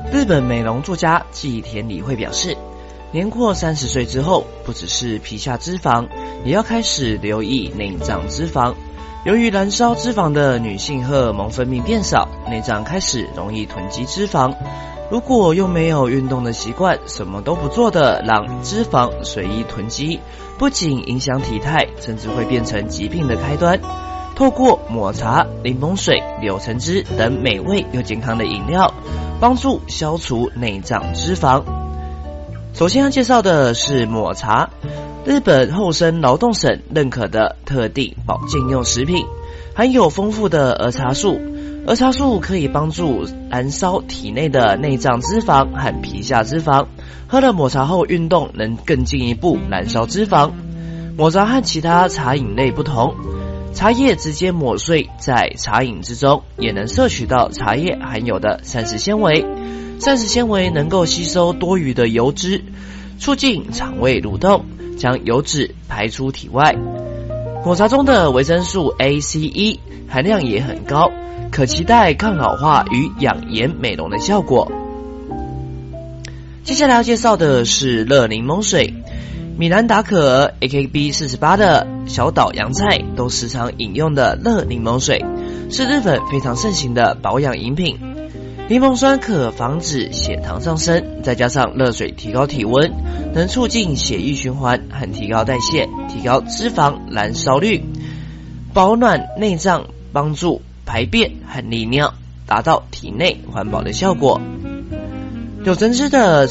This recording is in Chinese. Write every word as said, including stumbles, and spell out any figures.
日本美容作家纪田理惠表示，年过三十岁之后，不只是皮下脂肪，也要开始留意内脏脂肪。由于燃烧脂肪的女性荷尔蒙分泌变少，内脏开始容易囤积脂肪。如果又没有运动的习惯，什么都不做的让脂肪随意囤积，不仅影响体态，甚至会变成疾病的开端。透过抹茶、柠檬水、柳橙汁等美味又健康的饮料，帮助消除内脏脂肪。首先要介绍的是抹茶，日本厚生劳动省认可的特定保健用食品，含有丰富的儿茶素。儿茶素可以帮助燃烧体内的内脏脂肪和皮下脂肪，喝了抹茶后运动能更进一步燃烧脂肪。抹茶和其他茶饮类不同，茶叶直接磨碎在茶饮之中，也能摄取到茶叶含有的膳食纤维。膳食纤维能够吸收多余的油脂，促进肠胃蠕动，将油脂排出体外。抹茶中的维生素 A、C、E 含量也很高，可期待抗老化与养颜美容的效果。接下来要介绍的是热柠檬水，米兰达可儿 A K B 四十八 的小岛洋菜都时常饮用的热柠檬水，是日本非常盛行的保养饮品。柠檬酸可防止血糖上升，再加上热水提高体温，能促进血液循环和提高代谢，提高脂肪燃烧率，保暖内脏，帮助排便和利尿，达到体内环保的效果。柳橙汁的